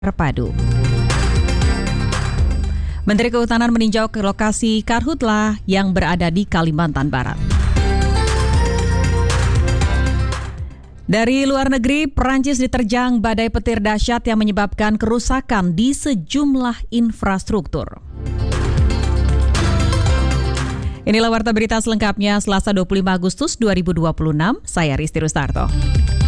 terpadu. Menteri Kehutanan meninjau ke lokasi karhutla yang berada di Kalimantan Barat. Dari luar negeri, Perancis diterjang badai petir dahsyat yang menyebabkan kerusakan di sejumlah infrastruktur. Inilah warta berita selengkapnya Selasa 25 Agustus 2026, saya Risti Rustarto.